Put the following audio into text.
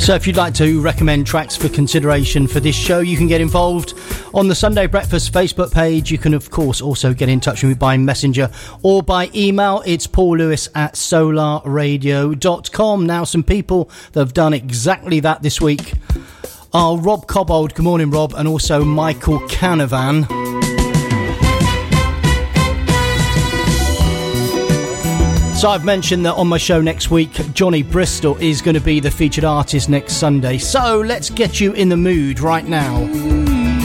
So if you'd like to recommend tracks for consideration for this show, you can get involved on the Sunday Breakfast Facebook page. You can, of course, also get in touch with me by messenger or by email. It's paul.lewis@solarradio.com. Now, some people that have done exactly that this week are Rob Cobbold. Good morning, Rob. And also Michael Canavan. So I've mentioned that on my show next week, Johnny Bristol is going to be the featured artist next Sunday. So let's get you in the mood right now.